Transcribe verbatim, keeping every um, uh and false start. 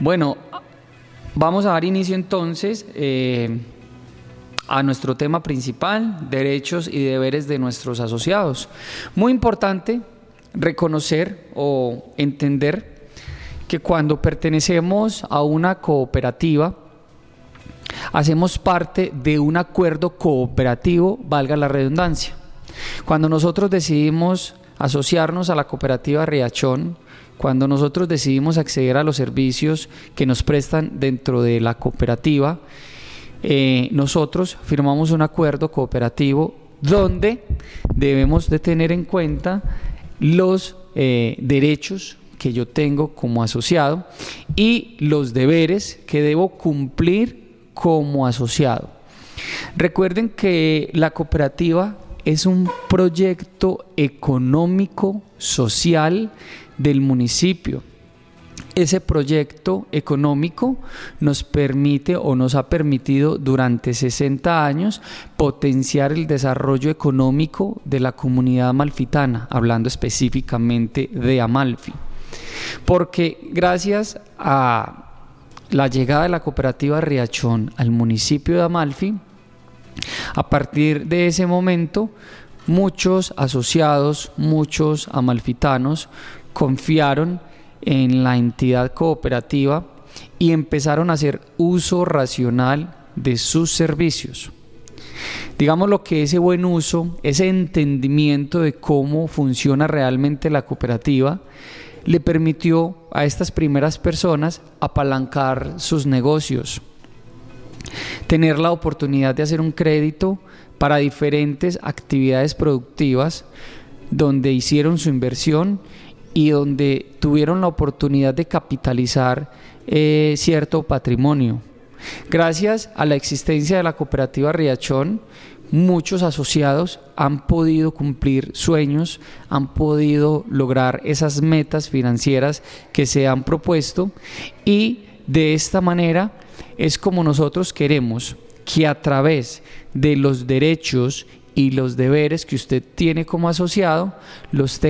Bueno, vamos a dar inicio entonces eh, a nuestro tema principal, derechos y deberes de nuestros asociados. Muy importante reconocer o entender que cuando pertenecemos a una cooperativa, hacemos parte de un acuerdo cooperativo, valga la redundancia. Cuando nosotros decidimos asociarnos a la cooperativa Riachón, cuando nosotros decidimos acceder a los servicios que nos prestan dentro de la cooperativa, eh, nosotros firmamos un acuerdo cooperativo donde debemos de tener en cuenta los eh, derechos que yo tengo como asociado y los deberes que debo cumplir como asociado. Recuerden que la cooperativa es un proyecto económico, social del municipio. Ese proyecto económico nos permite o nos ha permitido durante sesenta años potenciar el desarrollo económico de la comunidad amalfitana, hablando específicamente de Amalfi. Porque gracias a la llegada de la cooperativa Riachón al municipio de Amalfi, a partir de ese momento, muchos asociados, muchos amalfitanos confiaron en la entidad cooperativa y empezaron a hacer uso racional de sus servicios. Digamos lo que ese buen uso, ese entendimiento de cómo funciona realmente la cooperativa, le permitió a estas primeras personas apalancar sus negocios, tener la oportunidad de hacer un crédito para diferentes actividades productivas donde hicieron su inversión y donde tuvieron la oportunidad de capitalizar eh, cierto patrimonio. Gracias a la existencia de la cooperativa Riachón, muchos asociados han podido cumplir sueños, han podido lograr esas metas financieras que se han propuesto, y de esta manera es como nosotros queremos que a través de los derechos y los deberes que usted tiene como asociado, los